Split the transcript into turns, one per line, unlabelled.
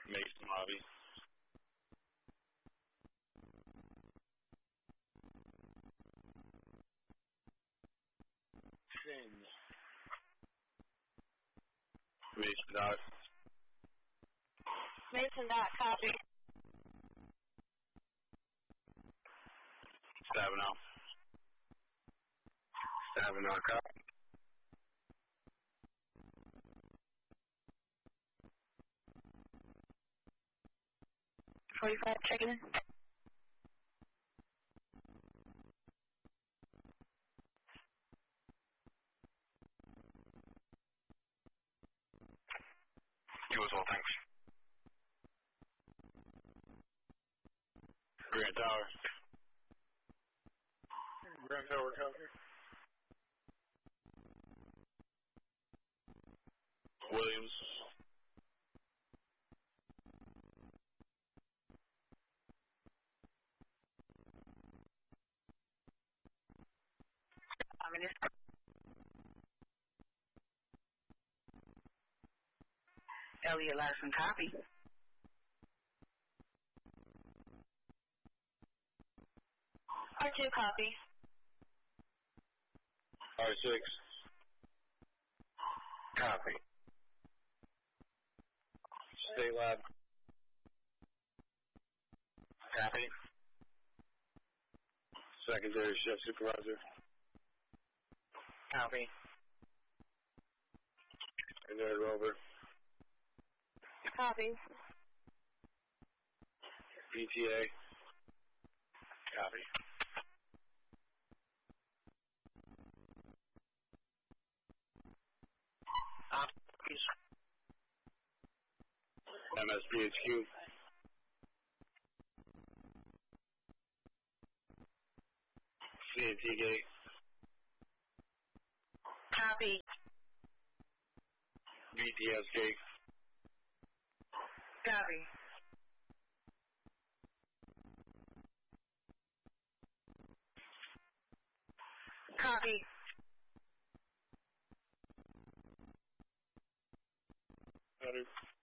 Mason Lobby.
James.
Mason Dot.
Mason Dot, copy.
Stabenow. Stabenow, copy.
45, checking in.
You as well, thanks. Grand Tower.
Grand Tower, copy.
Williams.
Elliot Larson, copy. R2, copy.
R6. Copy. State Lab. Copy. Secondary Shift Supervisor.
Copy.
Secondary Rover.
Copy.
PTA. Copy. MSPHQ. CNT Gate.
Copy.
BTS Gate.
Copy. Copy.
Better.